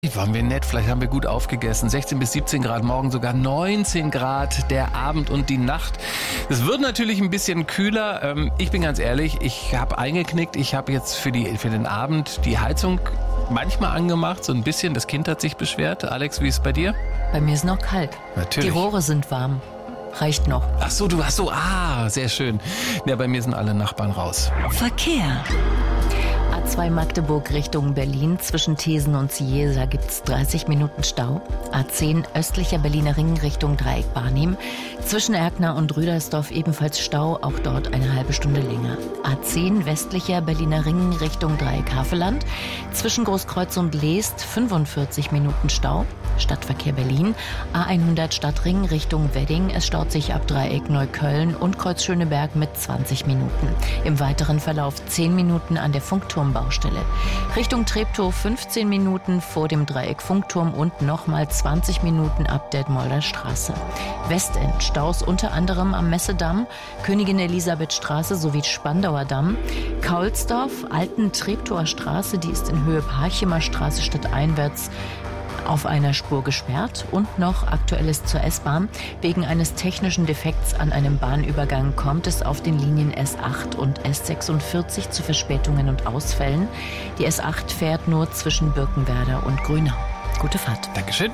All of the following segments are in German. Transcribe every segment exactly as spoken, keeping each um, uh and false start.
Waren wir nett, vielleicht haben wir gut aufgegessen. sechzehn bis siebzehn Grad, morgen sogar neunzehn Grad, der Abend und die Nacht. Es wird natürlich ein bisschen kühler. Ähm, ich bin ganz ehrlich, ich habe eingeknickt. Ich habe jetzt für, die, für den Abend die Heizung manchmal angemacht, so ein bisschen. Das Kind hat sich beschwert. Alex, wie ist es bei dir? Bei mir ist noch kalt. Natürlich. Die Rohre sind warm. Reicht noch. Ach so, du hast so, ah, sehr schön. Ja, bei mir sind alle Nachbarn raus. Verkehr. A zwei Magdeburg Richtung Berlin. Zwischen Thesen und Ciesa gibt es dreißig Minuten Stau. A zehn östlicher Berliner Ring Richtung Dreieck Barnim. Zwischen Erkner und Rüdersdorf ebenfalls Stau, auch dort eine halbe Stunde länger. A zehn westlicher Berliner Ring Richtung Dreieck Havelland. Zwischen Großkreuz und Leest fünfundvierzig Minuten Stau. Stadtverkehr Berlin. A hundert Stadtring Richtung Wedding. Es staut sich ab Dreieck Neukölln und Kreuz Schöneberg mit zwanzig Minuten. Im weiteren Verlauf zehn Minuten an der Funkturmbaustelle. Richtung Treptow fünfzehn Minuten vor dem Dreieck Funkturm und nochmal zwanzig Minuten ab Detmolder Straße. Westend Staus unter anderem am Messedamm, Königin Elisabeth Straße sowie Spandauer Damm. Kaulsdorf, Alten Treptower Straße, die ist in Höhe Parchimer Straße stadteinwärts auf einer Spur gesperrt. Und noch Aktuelles zur S-Bahn. Wegen eines technischen Defekts an einem Bahnübergang kommt es auf den Linien S acht und S sechsundvierzig zu Verspätungen und Ausfällen. Die S acht fährt nur zwischen Birkenwerder und Grünau. Gute Fahrt. Dankeschön.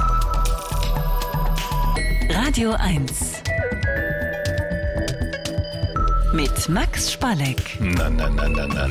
Radio eins mit Max Spalleck. Na, na, na, na, na.